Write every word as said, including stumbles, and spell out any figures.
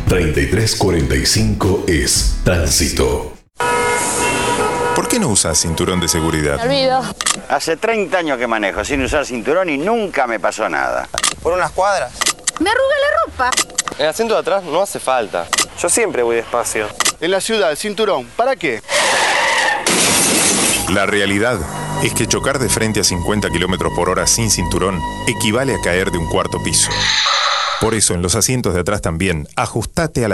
treinta y tres cuarenta y cinco es Tránsito. ¿Por qué no usas cinturón de seguridad? Me olvido. Hace treinta años que manejo sin usar cinturón y nunca me pasó nada. Por unas cuadras. Me arruga la ropa. El asiento de atrás no hace falta. Yo siempre voy despacio. En la ciudad, el cinturón, ¿para qué? La realidad es que chocar de frente a cincuenta kilómetros por hora sin cinturón equivale a caer de un cuarto piso. Por eso, en los asientos de atrás también, ajustate a la